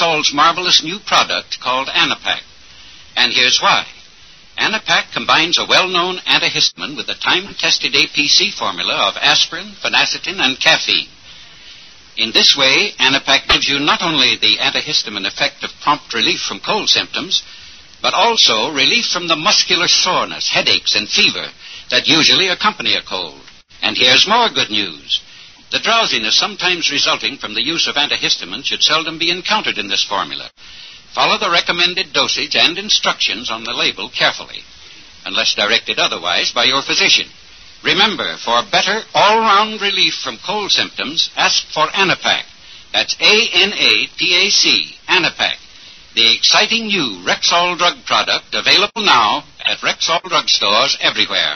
Rexall's marvelous new product called Anapac. And here's why. Anapac combines a well-known antihistamine with the time-tested APC formula of aspirin, phenacetin, and caffeine. In this way, Anapac gives you not only the antihistamine effect of prompt relief from cold symptoms, but also relief from the muscular soreness, headaches, and fever that usually accompany a cold. And here's more good news. The drowsiness sometimes resulting from the use of antihistamine should seldom be encountered in this formula. Follow the recommended dosage and instructions on the label carefully, unless directed otherwise by your physician. Remember, for better all-round relief from cold symptoms, ask for Anapac. That's A-N-A-P-A-C, Anapac, the exciting new Rexall drug product available now at Rexall drugstores everywhere.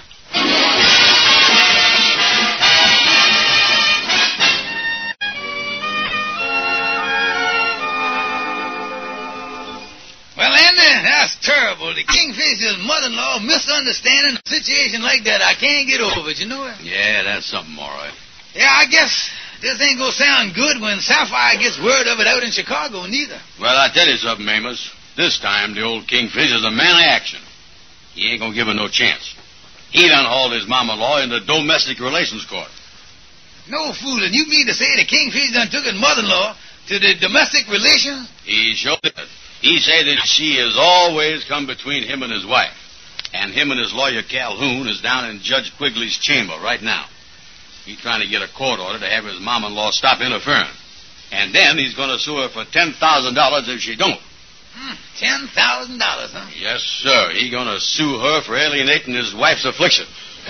Well, Andy, that's terrible. The Kingfisher's mother-in-law misunderstanding a situation like that. I can't get over it, you know it? Yeah, that's something, all right. Yeah, I guess this ain't gonna sound good when Sapphire gets word of it out in Chicago, neither. Well, I tell you something, Amos. This time, the old Kingfisher's a man of action. He ain't gonna give her no chance. He done hauled his mama-in-law into domestic relations court. No fooling. You mean to say the Kingfisher done took his mother-in-law to the domestic relations? He sure did. He said that she has always come between him and his wife. And him and his lawyer, Calhoun, is down in Judge Quigley's chamber right now. He's trying to get a court order to have his mama-in-law stop interfering. And then he's going to sue her for $10,000 if she don't. $10,000, huh? Yes, sir. He's going to sue her for alienating his wife's affliction.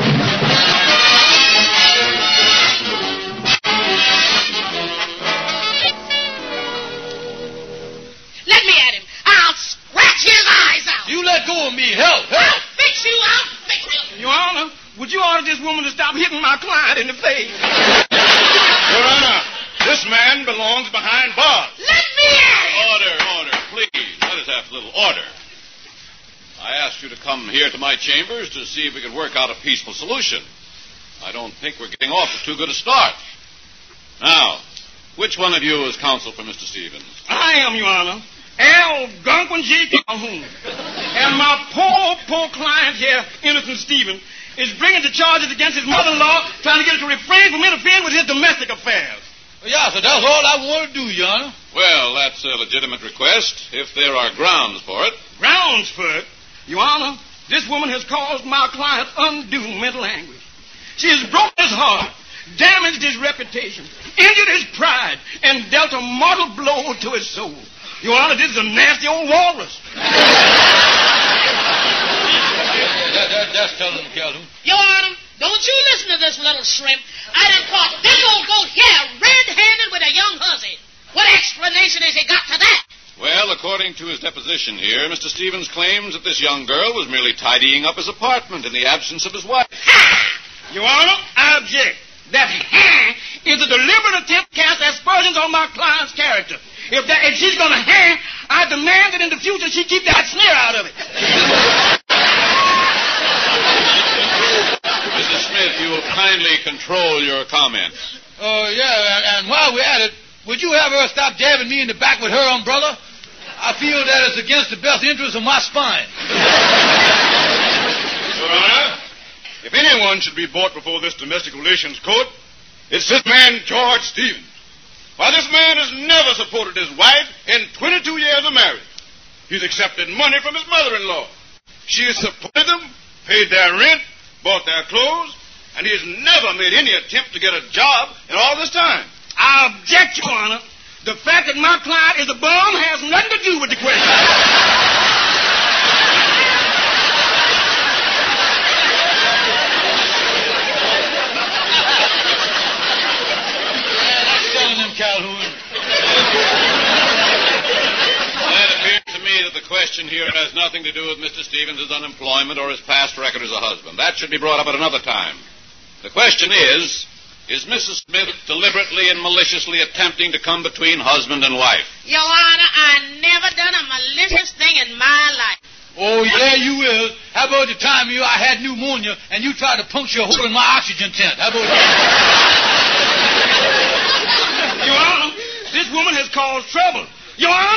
Let me at him. I'll scratch his eyes out. You let go of me. Help. I'll fix you. I'll fix you. Your Honor, would you order this woman to stop hitting my client in the face? Your Honor, this man belongs behind bars. Let me at him. Order, please. Let us have a little order. I asked you to come here to my chambers to see if we could work out a peaceful solution. I don't think we're getting off to too good a start. Now, which one of you is counsel for Mr. Stevens? I am, Your Honor. Algonquin J. Calhoun. And my poor client here, Innocent Stevens, is bringing the charges against his mother-in-law, trying to get her to refrain from interfering with his domestic affairs. Yeah, so that's all I want to do, Your Honor. Well, that's a legitimate request, if there are grounds for it. Grounds for it? Your Honor, this woman has caused my client undue mental anguish. She has broken his heart, damaged his reputation, injured his pride, and dealt a mortal blow to his soul. Your Honor, this is a nasty old walrus. Just tell him, Calhoun. Your Honor, don't you listen to this little shrimp. I done caught this old goat here red-handed with a young hussy. What explanation has he got to that? Well, according to his deposition here, Mr. Stevens claims that this young girl was merely tidying up his apartment in the absence of his wife. Your Honor, I object. That is a deliberate attempt to cast aspersions on my client's character. If she's going to hang, I demand that in the future she keep that sneer out of it. Mrs. Smith, you will kindly control your comments. Yeah, and while we're at it, would you have her stop jabbing me in the back with her umbrella? I feel that it's against the best interest of my spine. Your Honor, if anyone should be brought before this domestic relations court, it's this man, George Stevens. Why, this man has never supported his wife in 22 years of marriage. He's accepted money from his mother-in-law. She has supported them, paid their rent, bought their clothes, and he has never made any attempt to get a job in all this time. I object, Your Honor. The fact that my client is a bum has nothing to do with the question. Calhoun. It appears to me that the question here has nothing to do with Mr. Stevens' unemployment or his past record as a husband. That should be brought up at another time. The question is Mrs. Smith deliberately and maliciously attempting to come between husband and wife? Your Honor, I never done a malicious thing in my life. Oh, yeah, you will. How about the time I had pneumonia and you tried to puncture a hole in my oxygen tent? How about that? Your Honor, this woman has caused trouble. Your Honor.